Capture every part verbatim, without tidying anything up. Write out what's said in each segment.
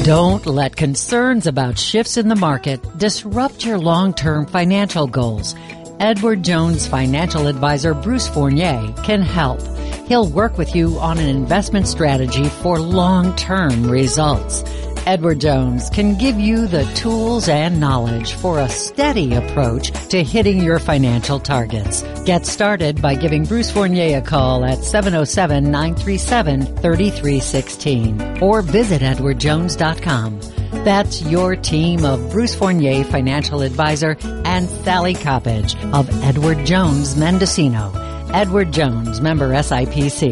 Don't let concerns about shifts in the market disrupt your long-term financial goals. Edward Jones financial advisor Bruce Fournier can help. He'll work with you on an investment strategy for long-term results. Edward Jones can give you the tools and knowledge for a steady approach to hitting your financial targets. Get started by giving Bruce Fournier a call at seven oh seven, nine three seven, three three one six or visit edward jones dot com. That's your team of Bruce Fournier financial advisor and Sally Coppage of Edward Jones Mendocino. Edward Jones, member S I P C.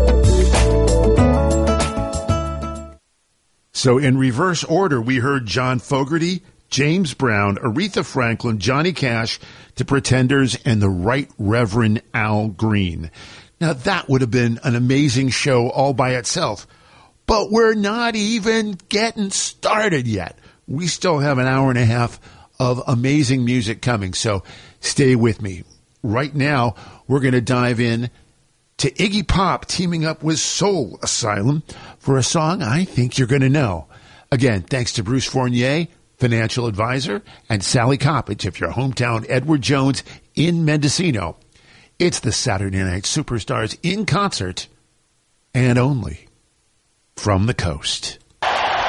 So in reverse order, we heard John Fogerty, James Brown, Aretha Franklin, Johnny Cash, The Pretenders, and the Right Reverend Al Green. Now, that would have been an amazing show all by itself. But we're not even getting started yet. We still have an hour and a half of amazing music coming, so stay with me. Right now, we're going to dive in to Iggy Pop teaming up with Soul Asylum for a song I think you're going to know. Again, thanks to Bruce Fournier, financial advisor, and Sally Coppage of your hometown Edward Jones in Mendocino. It's the Saturday Night Superstars in concert and only from the coast.